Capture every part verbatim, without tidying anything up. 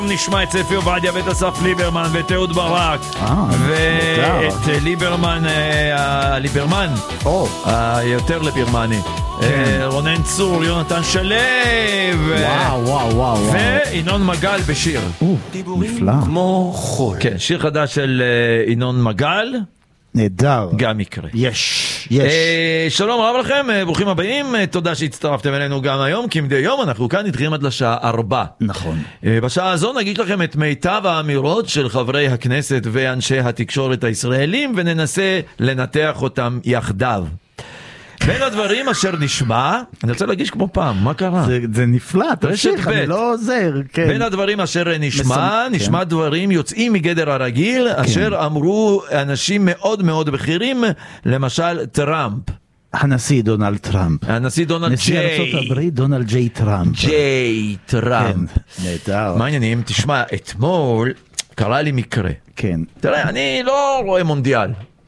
נשמע את ספי עובדיה ואת אסף ליברמן ואת אהוד ברק ואת ליברמן, ליברמן היותר ליברמני, רונן צור, יונתן שלו, וינון מגל בשיר נפלא, כמו חול. כן, שיר חדש של ינון מגל, נהדר, גם יקרה. יש, יש. שלום רב לכם, ברוכים הבאים, תודה שהצטרפתם אלינו גם היום, כי מדי יום אנחנו כאן נתחילים עד לשעה ארבע. נכון. בשעה הזו נגיד לכם את מיטב האמירות של חברי הכנסת ואנשי התקשורת הישראלים, וננסה לנתח אותם יחדיו. בין הדברים אשר נשמע, אני רוצה להגיש כמו פעם, מה קרה? זה, זה נפלא, תמשיך, אני לא עוזר, כן. בין הדברים אשר נשמע, מסמ... נשמע כן. דברים יוצאים מגדר הרגיל, כן. אשר אמרו אנשים מאוד מאוד בכירים, למשל טראמפ. הנשיא דונלד טראמפ. הנשיא דונלד נשיא ג'יי. נשיא ארצות הברית, דונלד ג'יי טראמפ. ג'יי טראמפ. כן, נהדר. מה העניינים? תשמע, אתמול קרה לי מקרה. כן. תראה, אני לא רואה מונדיאל.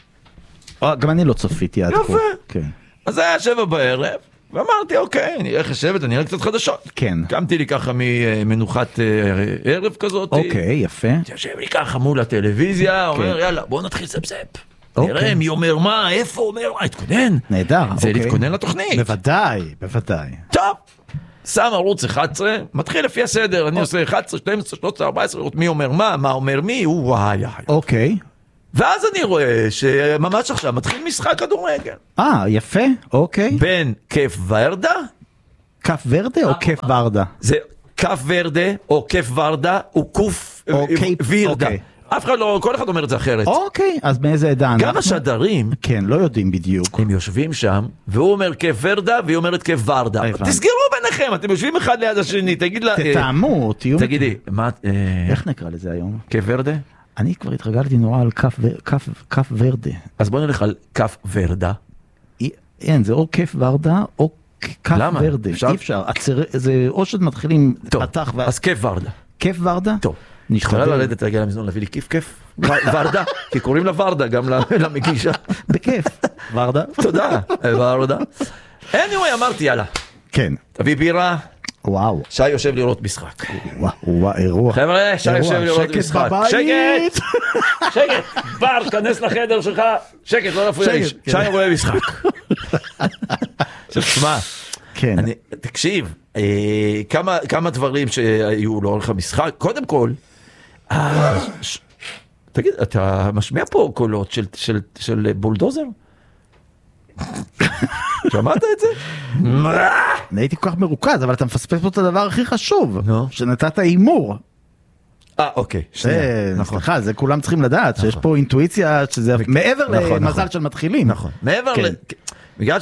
גם אני לא צפיתי עד כה. יפה. כן. אז זה היה שבע בערב, ואמרתי, אוקיי, אני אלך לשבת, אני אלך קצת חדשות. כן. קמתי לי ככה ממנוחת ערב כזאת. אוקיי, יפה. יושב לי ככה מול הטלוויזיה, אומר, יאללה, בוא נתחיל ספספ. נראה מי אומר מה, איפה אומר מה, התכונן. נהדר, זה אוקיי. להתכונן לתוכנית. בוודאי, בוודאי. טוב, שם ערוץ אחת עשרה, מתחיל לפי הסדר, אני עושה אחת עשרה, שתים עשרה, שלוש עשרה, ארבע עשרה, מי אומר מה, מה אומר מי, הוא וואי. אוקיי. ואז אני רואה שממש עכשיו מתחיל משחק כדורגל. אה, יפה, אוקיי. בין כיף ורדה, כף ורדה או כיף ורדה? זה כף ורדה או כיף ורדה או קוף וירדה. אף אחד לא, כל אחד אומר את זה אחרת. אוקיי, אז מאיזה עדה? גם השדרים, כן, לא יודעים בדיוק. הם יושבים שם, והוא אומר כיף ורדה, והיא אומרת כיף ורדה. תסגרו ביניכם, אתם יושבים אחד ליד השני, תגיד לה... תתאמו, תהיו... תגידי, מה... איך נקרא לזה היום? כיף ורדה? אני כבר התרגלתי נורא על כף ורדה. אז בוא נלך על כף ורדה. אין, זה או כיף ורדה או כף ורדה. אי אפשר. זה או שאת מתחילים... טוב, אז כיף ורדה. כיף ורדה? טוב. יכולה לרדת רגע למזנון, להביא לי כיף כיף ורדה, כי קוראים לה ורדה גם למגישה. בכיף. ורדה. תודה, ורדה. anyway, אמרתי יאללה. כן. תביא בירה. וואו. שי יושב לראות משחק. וואו, וואו, אירוע. חבר'ה, שי יושב לראות משחק. שקט! שקט! בר, כנס לחדר שלך. שקט, לא נפריע איש. שי רואה משחק. תשמע, תקשיב, כמה דברים שהיו לאורך המשחק. קודם כל, תגיד, אתה משמיע פה קולות של בולדוזר? שמעת את זה? אני הייתי כל כך מרוכז, אבל אתה מפספס פה את הדבר הכי חשוב, שנתת אימור. אה, אוקיי. סליחה, זה כולם צריכים לדעת, שיש פה אינטואיציה, שזה מעבר למזל של מתחילים. נכון. מעבר ל... בגלל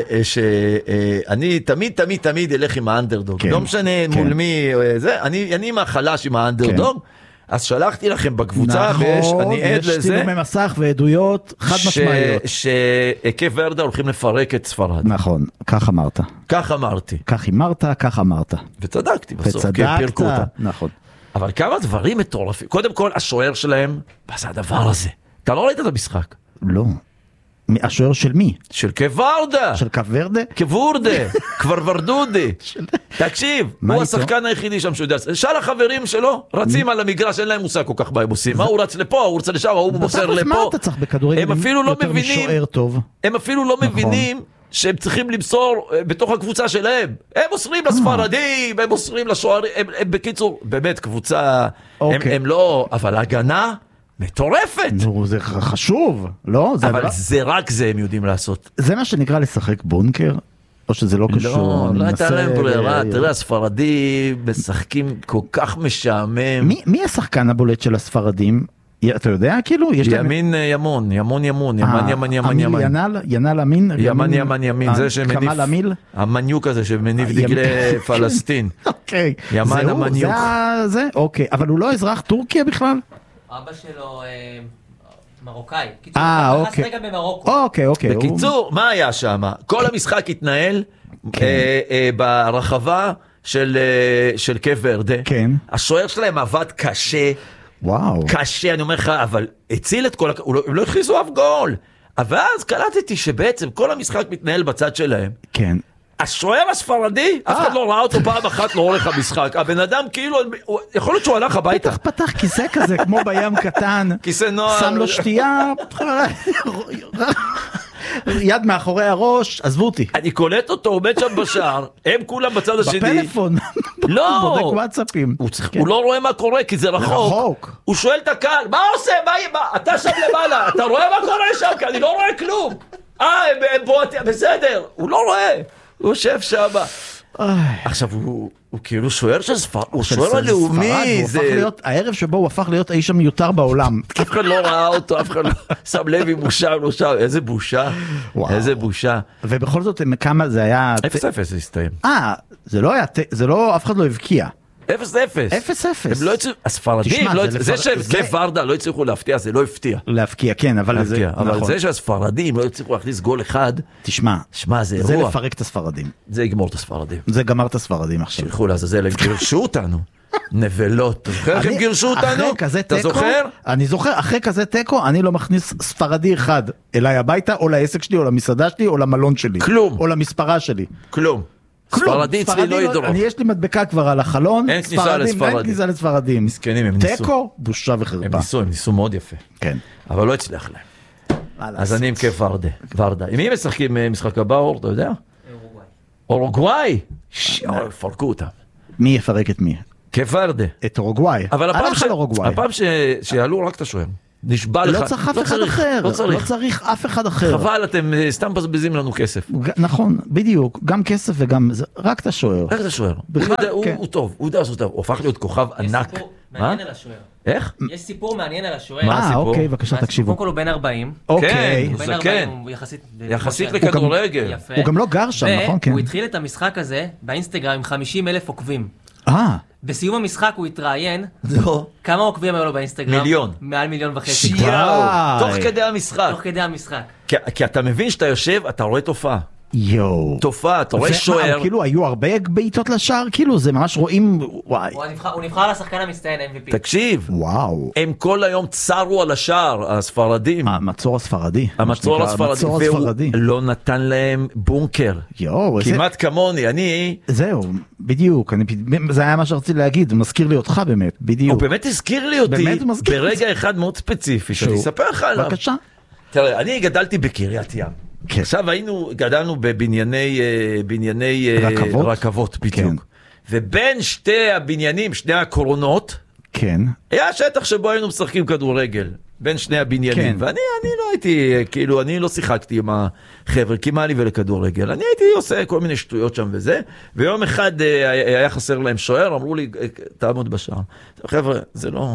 שאני תמיד תמיד תמיד אלך עם האנדרדוג, לא משנה מול מי זה, אני עם החלש עם האנדרדוג, אז שלחתי לכם בקבוצה, ואני עד לזה, יש צילומי מסך ועדויות חד משמעיות, שכיף ורדה הולכים לפרק את ספרד. נכון, כך אמרת. כך אמרתי. כך אמרת, כך אמרת. וצדקתי בסוף, כי הם פירקו אותה. נכון. אבל כמה דברים מטורפים. קודם כל, השוער שלהם, מה זה הדבר הזה? אתה לא ראית את המשחק? לא. השוער של מי? של כוורדה. של כוורדה? כוורדה, כבר ורדודי. תקשיב, הוא השחקן היחידי שם שהוא יודע. שאל החברים שלו, רצים על המגרש, אין להם מושג כל כך מה הם עושים. מה הוא רץ לפה, הוא רץ לשם, הוא מוסר לפה. מה אתה צריך בכדורגל? הם אפילו לא מבינים, הם אפילו לא מבינים שהם צריכים למסור בתוך הקבוצה שלהם. הם מוסרים לספרדים, הם מוסרים לשוערים, הם בקיצור, באמת קבוצה, הם לא, אבל הגנה מטורפת. נו, זה חשוב, לא? אבל זה רק זה הם יודעים לעשות. זה מה שנקרא לשחק בונקר? או שזה לא קשור? לא, לא הייתה להם ברירה. תראה, הספרדים משחקים כל כך משעמם. מי השחקן הבולט של הספרדים? אתה יודע, כאילו? ימין ימון, ימון ימון, ימן ימן ימן ימן. ינל, ינל אמין? ימן ימן ימין, זה שמניף, כמל אמיל? המניוק הזה שמניף דגלי פלסטין. אוקיי. ימן המניוק. זה, אוקיי. אבל הוא לא אזרח טורקיה בכלל? אבא שלו מרוקאי. אה, אוקיי. רגע במרוקו. אוקיי, אוקיי. בקיצור, מה היה שם? כל המשחק התנהל ברחבה של כיף ורדה. כן. השוער שלהם עבד קשה. וואו. קשה, אני אומר לך, אבל הציל את כל... הם לא הכניסו אף גול. אבל אז קלטתי שבעצם כל המשחק מתנהל בצד שלהם. כן. השוער הספרדי, אף אחד לא ראה אותו פעם אחת לאורך המשחק. הבן אדם כאילו, יכול להיות שהוא הלך הביתה. פתח פתח כיסא כזה, כמו בים קטן. כיסא נוער. שם לו שתייה, יד מאחורי הראש, עזבו אותי. אני קולט אותו, עומד שם בשער, הם כולם בצד השני. בפלאפון. לא. בודק וואטסאפים. הוא לא רואה מה קורה, כי זה רחוק. הוא שואל את הקהל, מה עושה? אתה שם למעלה, אתה רואה מה קורה שם? כי אני לא רואה כלום. אה, הם בועטים, בסדר. הוא לא רואה. הוא יושב שם. עכשיו, הוא כאילו שוער של ספרד, הוא שוער הלאומי. הערב שבו הוא הפך להיות האיש המיותר בעולם. אף אחד לא ראה אותו, אף אחד לא שם לב אם הוא שם, לא שם. איזה בושה, איזה בושה. ובכל זאת, כמה זה היה... אפס אפס זה הסתיים. אה, זה לא היה, זה לא, אף אחד לא הבקיע. אפס אפס. אפס אפס. הם לא יצאו, הספרדים, זה שכיף ורדה לא הצליחו להפתיע, זה לא הפתיע. להפקיע, כן, אבל זה... אבל זה שהספרדים לא הצליחו להכניס גול אחד, תשמע, שמע, זה אירוע. זה לפרק את הספרדים. זה יגמור את הספרדים. זה גמר את הספרדים עכשיו. שילכו לעזאזל, הם גירשו אותנו. נבלות. אתה זוכר איך הם גירשו אותנו? אתה זוכר? אני זוכר, אחרי כזה טקו, אני לא מכניס ספרדי אחד אליי הביתה, או לעסק שלי, או למסעדה שלי, או למלון שלי. כלום. או למספרה שלי. כלום. ספרדי אצלי לא ידרוך. אני יש לי מדבקה כבר על החלון. אין כניסה לספרדים. אין כניסה לספרדים. מסכנים, הם ניסו. טקו, בושה וחרפה. הם ניסו, הם ניסו מאוד יפה. כן. אבל לא הצליח להם. אז אני עם כיף ורדה. ורדה. עם מי משחקים משחק הבא, אור, אתה יודע? אורוגוואי. אורוגוואי. פרקו אותם. מי יפרק את מי? כיף ורדה. את אורוגוואי. אבל הפעם שיעלו רק את השוער. נשבע לך. לא צריך אף אחד אחר. לא צריך. לא צריך אף אחד אחר. חבל, אתם סתם מבזבזים לנו כסף. נכון, בדיוק. גם כסף וגם... רק את השוער. רק את השוער. הוא טוב, הוא יודע לעשות טוב. הוא הפך להיות כוכב ענק. יש סיפור מעניין על השוער. איך? יש סיפור מעניין על השוער. אה, אוקיי, בבקשה, תקשיבו. קודם כל הוא בן ארבעים. אוקיי. הוא זקן. יחסית לכדורגל. הוא גם לא גר שם, נכון? והוא התחיל את המשחק הזה באינסטגרם עם חמישים אלף עוקבים. אה. בסיום המשחק הוא התראיין. זהו. כמה עוקבים היו לו באינסטגרם? מיליון. מעל מיליון וחצי. שיהו. תוך כדי המשחק. תוך כדי המשחק. כי אתה מבין שאתה יושב, אתה רואה תופעה. יואו. תופעה, אתה רואה שוער. כאילו היו הרבה בעיטות לשער, כאילו זה ממש רואים, וואי. הוא נבחר לשחקן המצטיין אם וי פי. תקשיב. וואו. הם כל היום צרו על השער, הספרדים. המצור הספרדי. המצור הספרדי. והוא לא נתן להם בונקר. יואו. כמעט כמוני, אני... זהו, בדיוק. זה היה מה שרציתי להגיד, הוא מזכיר לי אותך באמת, בדיוק. הוא באמת הזכיר לי אותי ברגע אחד מאוד ספציפי, שאני אספר לך עליו. בבקשה. תראה, אני גדלתי בקריית ים. כן. עכשיו היינו, גדלנו בבנייני בנייני רכבות, רכבות בדיוק. כן. ובין שתי הבניינים, שני הקורונות, כן. היה שטח שבו היינו משחקים כדורגל, בין שני הבניינים. כן. ואני אני לא הייתי, כאילו, אני לא שיחקתי עם החבר'ה, כי מה לי ולכדורגל. אני הייתי עושה כל מיני שטויות שם וזה, ויום אחד היה חסר להם שוער, אמרו לי, תעמוד בשער. חבר'ה, זה לא...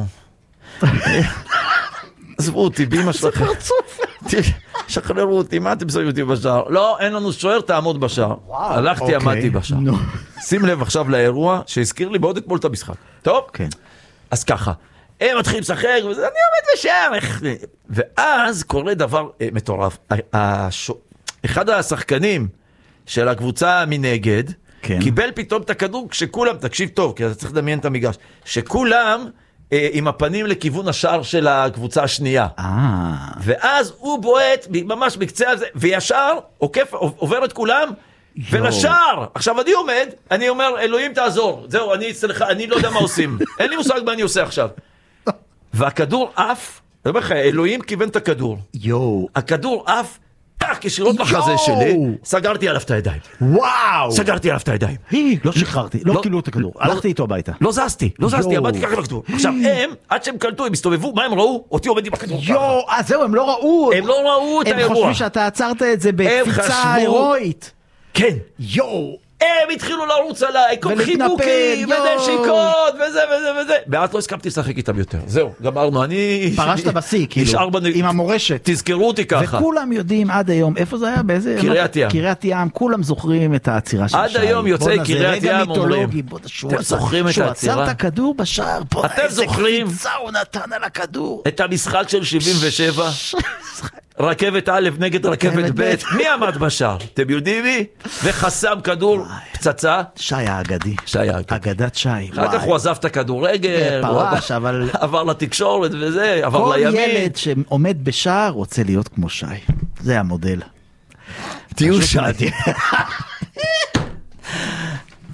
עזבו אותי, באמא שלכם. זה פרצוף. שחררו אותי, מה אתם שמים אותי בשער? לא, אין לנו שוער, תעמוד בשער. הלכתי, עמדתי בשער. שים לב עכשיו לאירוע שהזכיר לי מאוד אתמול את המשחק. טוב? כן. אז ככה, הם מתחילים לשחק, אני עומד בשער. ואז קורה דבר מטורף. אחד השחקנים של הקבוצה מנגד, קיבל פתאום את הכדור כשכולם, תקשיב טוב, כי אתה צריך לדמיין את המגרש, שכולם... עם הפנים לכיוון השער של הקבוצה השנייה. ואז הוא בועט ממש בקצה הזה, וישר עוקף, עובר את כולם, ולשער. עכשיו אני עומד, אני אומר, אלוהים תעזור. זהו, אני אצלך, אני לא יודע מה עושים. אין לי מושג מה אני עושה עכשיו. והכדור אף, אני אומר לך, אלוהים כיוון את הכדור. הכדור אף, טק, ישירות לחזה שלי, סגרתי עליו את הידיים. וואו! סגרתי עליו את הידיים. לא שחררתי, לא קילו את הכדור. הלכתי איתו הביתה. לא זזתי, לא זזתי, עמדתי ככה לכדור. עכשיו הם, עד שהם קלטו, הם הסתובבו, מה הם ראו? אותי עומד עם הכדור ככה. יואו, אז זהו, הם לא ראו. הם לא ראו את האירוע. הם חושבים שאתה עצרת את זה בקפיצה הירואית. כן. יואו. הם התחילו לרוץ עליי, כל חיבוקים, ונשיקות, וזה וזה וזה. ואז לא הסכמתי לשחק איתם יותר. זהו, גמרנו, אני... פרשת בסי, כאילו, עם המורשת. תזכרו אותי ככה. וכולם יודעים עד היום, איפה זה היה? באיזה... קריית ים. קריית ים, כולם זוכרים את העצירה של שי. עד היום יוצאי קריית ים אומרים. אתם זוכרים את העצירה? שהוא עצר את הכדור בשער, פה איזה קפיצה הוא נתן על הכדור. את המשחק של שבעים ושבע. רכבת א' נגד רכבת ב', מי עמד בשער? אתם יודעים מי? וחסם כדור, פצצה. שי האגדי. שי האגדי. אגדת שי. אחר כך הוא עזב את הכדורגל, פרש, אבל... עבר לתקשורת וזה, עבר לימין. כל ילד שעומד בשער רוצה להיות כמו שי. זה המודל. תהיו שי.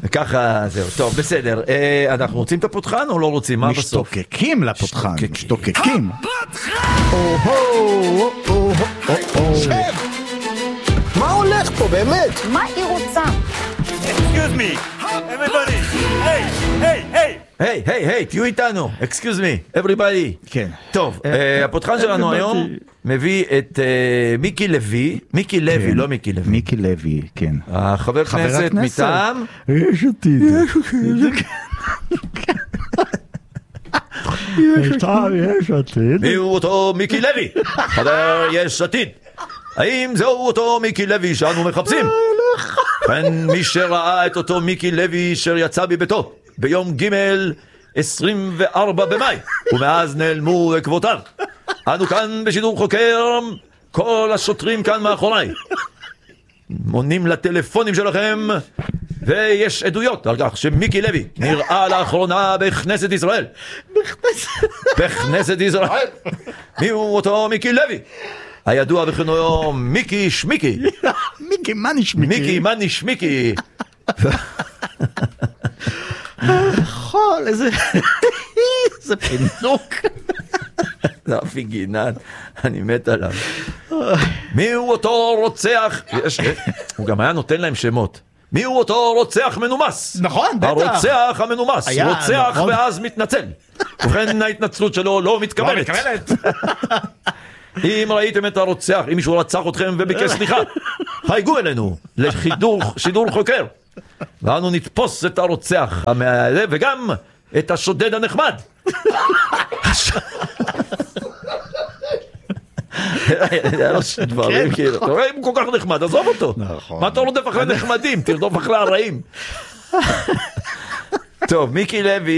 וככה זהו, טוב, בסדר. אנחנו רוצים את הפותחן או לא רוצים? מה בסוף? משתוקקים לפותחן, משתוקקים. מה הולך פה, באמת? מה היא רוצה? Excuse me, everybody, hey, hey, hey. היי, היי, היי, תהיו איתנו, excuse me, everybody. כן. טוב, הפותחן שלנו היום מביא את מיקי לוי, מיקי לוי, לא מיקי לוי. מיקי לוי, כן. החבר כנסת מטעם. יש עתיד. יש עתיד. מי הוא אותו מיקי לוי? חבר יש עתיד. האם זהו אותו מיקי לוי שאנו מחפשים? כן, מי שראה את אותו מיקי לוי אשר יצא מביתו ביום ג' עשרים וארבעה במאי ומאז נעלמו עקבותיו. אנו כאן בשידור חוקר, כל השוטרים כאן מאחוריי מונים לטלפונים שלכם, ויש עדויות על כך שמיקי לוי נראה לאחרונה בכנסת ישראל. בכנסת ישראל. מי הוא אותו מיקי לוי? הידוע בכינויו מיקי שמיקי. מיקי מני שמיקי. מיקי מני שמיקי. חול, איזה... איזה פינוק. זה אפי גינן, אני מת עליו. מי הוא אותו רוצח? הוא גם היה נותן להם שמות. מי הוא אותו רוצח מנומס? נכון, בטח. הרוצח המנומס. רוצח ואז מתנצל. ובכן ההתנצלות שלו לא מתקבלת. אם ראיתם את הרוצח, אם מישהו רצח אתכם וביקש סליחה, חייגו אלינו לשידור חוקר, ואנו נתפוס את הרוצח וגם את השודד הנחמד. היה לו דברים כאילו, אתה רואה אם הוא כל כך נחמד, עזוב אותו. מה אתה רודף אחרי נחמדים? תרדוף אחרי הרעים. טוב, מיקי לוי